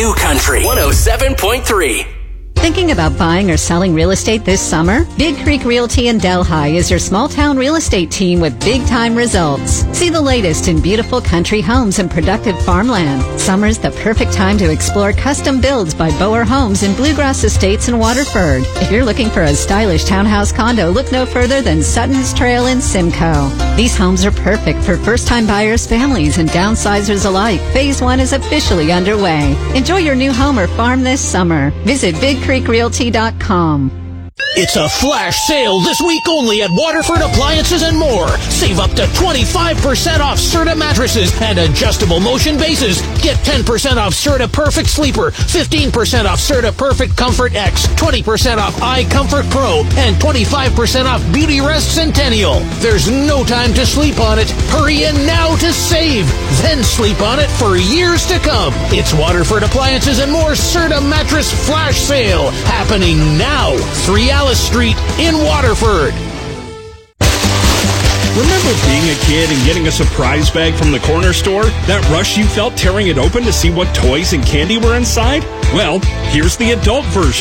New Country 107.3. Thinking about buying or selling real estate this summer? Big Creek Realty in Delhi is your small-town real estate team with big-time results. See the latest in beautiful country homes and productive farmland. Summer's the perfect time to explore custom builds by Boer Homes in Bluegrass Estates in Waterford. If you're looking for a stylish townhouse condo, look no further than Sutton's Trail in Simcoe. These homes are perfect for first-time buyers, families, and downsizers alike. Phase 1 is officially underway. Enjoy your new home or farm this summer. Visit BigCreekRealty.com. It's a flash sale this week only at Waterford Appliances and More. Save up to 25% off Serta mattresses and adjustable motion bases. Get 10% off Serta Perfect Sleeper, 15% off Serta Perfect Comfort X, 20% off iComfort Pro, and 25% off Beauty Rest Centennial. There's no time to sleep on it. Hurry in now to save. Then sleep on it for years to come. It's Waterford Appliances and More Serta Mattress Flash Sale happening now. 3 Alice Street in Waterford. Remember being a kid and getting a surprise bag from the corner store? That rush you felt tearing it open to see what toys and candy were inside? Well, here's the adult version.